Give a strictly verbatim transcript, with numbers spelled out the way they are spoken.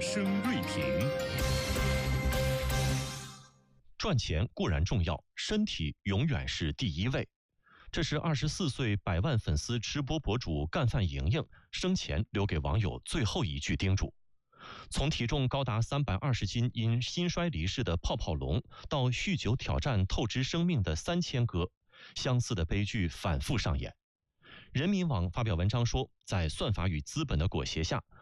声锐评。 赚钱固然重要，身体永远是第一位。这是二十四岁百万粉丝吃播博主干饭莹莹生前留给网友最后一句叮嘱。从体重高达三百二十斤因心衰离世的泡泡龙，到酗酒挑战透支生命的三千哥，相似的悲剧反复上演。人民网发表文章说，在算法与资本的裹挟下，